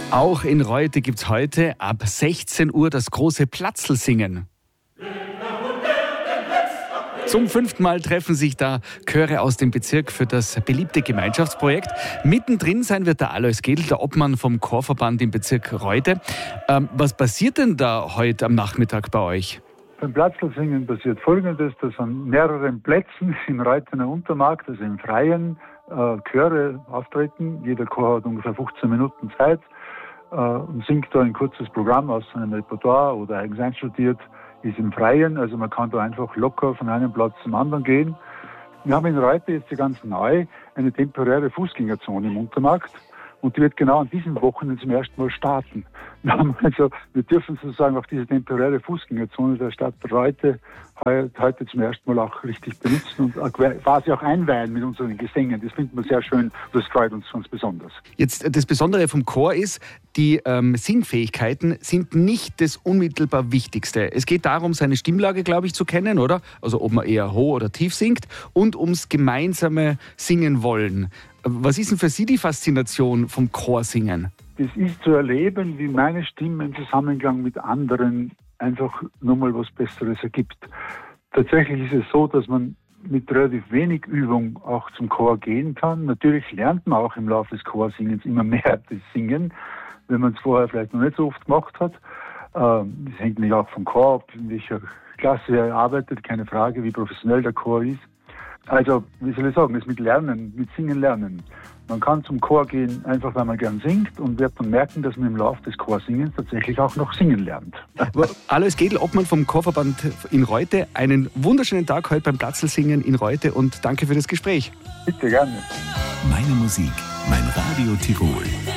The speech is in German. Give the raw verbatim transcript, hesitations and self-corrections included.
Auch in Reute gibt es heute ab sechzehn Uhr das große Platzlsingen. Zum fünften Mal treffen sich da Chöre aus dem Bezirk für das beliebte Gemeinschaftsprojekt. Mittendrin sein wird der Alois Gedl, der Obmann vom Chorverband im Bezirk Reute. Ähm, was passiert denn da heute am Nachmittag bei euch? Beim Platzlsingen passiert Folgendes, dass an mehreren Plätzen im Reutener Untermarkt, also im Freien, äh, Chöre auftreten. Jeder Chor hat ungefähr fünfzehn Minuten Zeit äh, und singt da ein kurzes Programm aus seinem Repertoire oder eigens einstudiert. Ist im Freien, also man kann da einfach locker von einem Platz zum anderen gehen. Wir haben in Reute jetzt ganz neu eine temporäre Fußgängerzone im Untermarkt und die wird genau an diesem Wochenende zum ersten Mal starten. Wir, haben also, wir dürfen sozusagen auch diese temporäre Fußgängerzone der Stadt Reute heute zum ersten Mal auch richtig benutzen und quasi auch einweihen mit unseren Gesängen. Das finden wir sehr schön, das freut uns ganz besonders. Jetzt, das Besondere vom Chor ist, die ähm, Singfähigkeiten sind nicht das unmittelbar Wichtigste. Es geht darum, seine Stimmlage, glaube ich, zu kennen, oder? Also ob man eher hoch oder tief singt und ums gemeinsame Singen wollen. Was ist denn für Sie die Faszination vom Chorsingen? Das ist zu erleben, wie meine Stimme im Zusammenklang mit anderen einfach nochmal was Besseres ergibt. Tatsächlich ist es so, dass man mit relativ wenig Übung auch zum Chor gehen kann. Natürlich lernt man auch im Laufe des Chorsingens immer mehr das Singen, wenn man es vorher vielleicht noch nicht so oft gemacht hat. Das hängt nicht auch vom Chor ab, in welcher Klasse er arbeitet, keine Frage, wie professionell der Chor ist. Also, wie soll ich sagen, das mit Lernen, mit Singen lernen. Man kann zum Chor gehen, einfach weil man gern singt und wird dann merken, dass man im Laufe des Chorsingens tatsächlich auch noch singen lernt. Alois Gedl, Obmann vom Chorverband in Reute, einen wunderschönen Tag heute beim Platzlsingen in Reute und danke für das Gespräch. Bitte, gerne. Meine Musik, mein Radio Tirol.